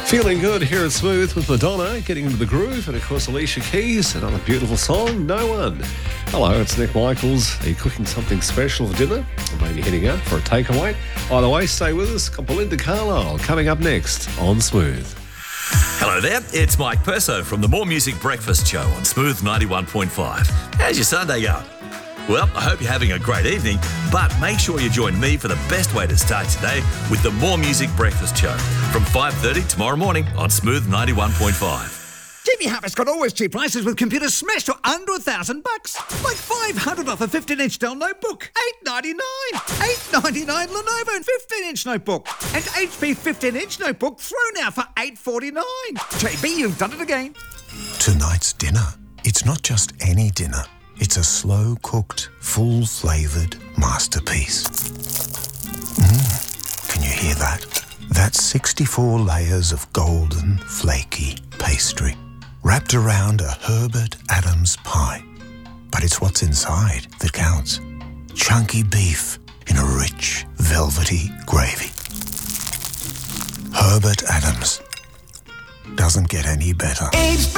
Feeling good here at Smooth with Madonna, getting into the groove, and of course Alicia Keys, another beautiful song, No One. Hello, it's Nick Michaels. Are you cooking something special for dinner? Or maybe heading out for a takeaway? Either way, stay with us. Got Belinda Carlisle coming up next on Smooth. Hello there, it's Mike Perso from the More Music Breakfast Show on Smooth 91.5. How's your Sunday going? Well, I hope you're having a great evening, but make sure you join me for the best way to start today with the More Music Breakfast Show from 5:30 tomorrow morning on Smooth 91.5. Jimmy Harvest got always cheap prices with computers smashed to under $1,000. Like $500 off a 15-inch Dell notebook, $899. $899 Lenovo 15-inch notebook, and HP 15-inch notebook through now for $849. JB, you've done it again. Tonight's dinner. It's not just any dinner. It's a slow-cooked, full-flavoured masterpiece. Can you hear that? That's 64 layers of golden, flaky pastry wrapped around a Herbert Adams pie. But it's what's inside that counts. Chunky beef in a rich, velvety gravy. Herbert Adams. Doesn't get any better.